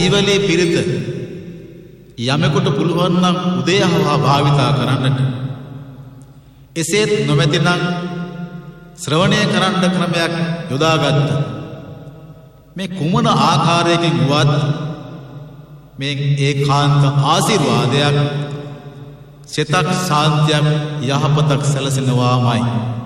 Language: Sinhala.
ඊවලේ පිරිත යමෙකුට පුළුවන් නම් උදේහවා භාවිතා කරන්නට. එසේත් නොමැතිනම් ශ්‍රවණය කරන්න ක්‍රමයක් යොදාගත්ත. මේ කුමන ආකාරයකින් වුවත් මේ ඒකාන්ත ආශිර්වාදයක්, සිතක් ශාන්තියක්, යහපතක් සැලසෙනවාමයි.